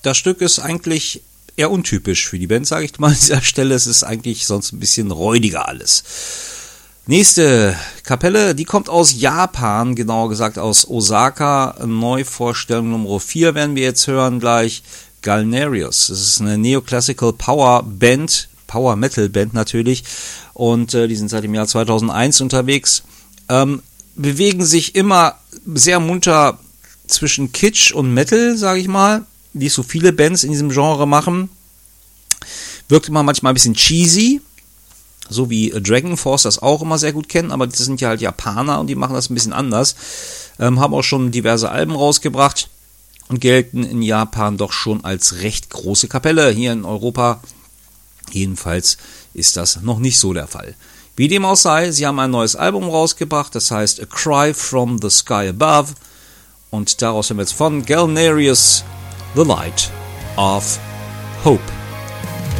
das Stück ist eigentlich eher untypisch für die Band, sage ich mal an dieser Stelle. Es ist eigentlich sonst ein bisschen räudiger alles. Nächste Kapelle, die kommt aus Japan, genauer gesagt aus Osaka. Neuvorstellung Nummer 4 werden wir jetzt hören gleich. Galnerius. Das ist eine Neoclassical Power Band, Power Metal Band natürlich. Und die sind seit dem Jahr 2001 unterwegs. Bewegen sich immer sehr munter zwischen Kitsch und Metal, sage ich mal, wie so viele Bands in diesem Genre machen. Wirkt immer manchmal ein bisschen cheesy, so wie Dragon Force das auch immer sehr gut kennen, aber das sind ja halt Japaner und die machen das ein bisschen anders. Haben auch schon diverse Alben rausgebracht und gelten in Japan doch schon als recht große Kapelle. Hier in Europa jedenfalls ist das noch nicht so der Fall. Wie dem auch sei, sie haben ein neues Album rausgebracht, das heißt A Cry from the Sky Above, und daraus haben wir jetzt von Galnerius The Light of Hope.